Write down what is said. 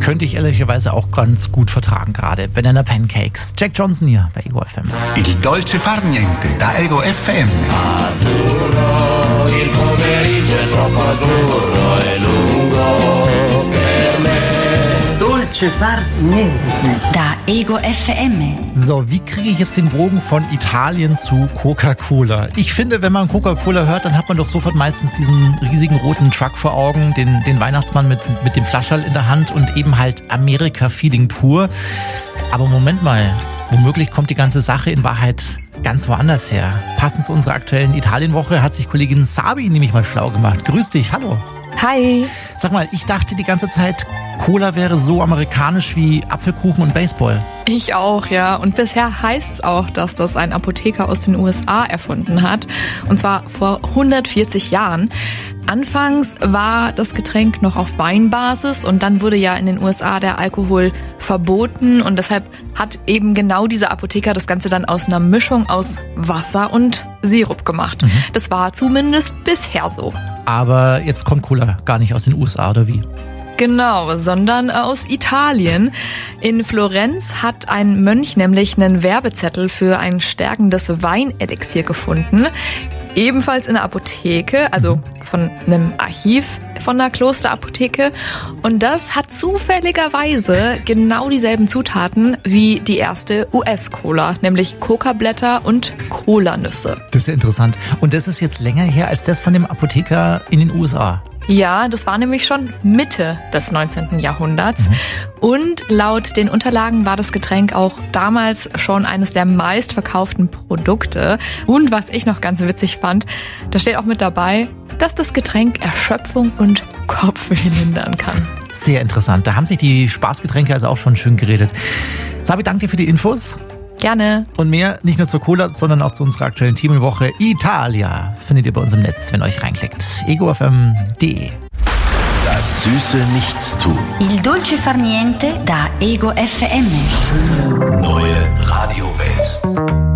Könnte ich ehrlicherweise auch ganz gut vertragen gerade. Banana Pancakes. Jack Johnson hier bei Ego FM. Il dolce far niente da Ego FM. Azzurro, il pomeriggio è troppo azzurro e lungo per me. Dolce far niente da Ego FM. So, wie kriege ich jetzt den Bogen von Italien zu Coca-Cola? Ich finde, wenn man Coca-Cola hört, dann hat man doch sofort meistens diesen riesigen roten Truck vor Augen, den Weihnachtsmann mit dem Flascherl in der Hand und eben halt Amerika-Feeling pur. Aber Moment mal, womöglich kommt die ganze Sache in Wahrheit ganz woanders her. Passend zu unserer aktuellen Italienwoche hat sich Kollegin Sabi nämlich mal schlau gemacht. Grüß dich, hallo. Hi. Sag mal, ich dachte die ganze Zeit, Cola wäre so amerikanisch wie Apfelkuchen und Baseball. Ich auch, ja. Und bisher heißt es auch, dass das ein Apotheker aus den USA erfunden hat. Und zwar vor 140 Jahren. Anfangs war das Getränk noch auf Weinbasis und dann wurde ja in den USA der Alkohol verboten und deshalb hat eben genau dieser Apotheker das Ganze dann aus einer Mischung aus Wasser und Sirup gemacht. Das war zumindest bisher so. Aber jetzt kommt Cola gar nicht aus den USA, oder wie? Genau, sondern aus Italien. In Florenz hat ein Mönch nämlich einen Werbezettel für ein stärkendes Weinelixier gefunden. Ebenfalls in der Apotheke, also von einem Archiv von der Klosterapotheke. Und das hat zufälligerweise genau dieselben Zutaten wie die erste US-Cola, nämlich Kokablätter und Kolanüsse. Das ist ja interessant. Und das ist jetzt länger her als das von dem Apotheker in den USA. Ja, das war nämlich schon Mitte des 19. Jahrhunderts. Und laut den Unterlagen war das Getränk auch damals schon eines der meistverkauften Produkte. Und was ich noch ganz witzig fand, da steht auch mit dabei, dass das Getränk Erschöpfung und Kopfweh lindern kann. Sehr interessant. Da haben sich die Spaßgetränke also auch schon schön geredet. Sabi, danke dir für die Infos. Gerne. Und mehr, nicht nur zur Cola, sondern auch zu unserer aktuellen Themenwoche Italia findet ihr bei uns im Netz, wenn ihr euch reinklickt. egofm.de. Das süße Nichtstun. Il dolce far niente da Ego FM. Schöne neue Radiowelt.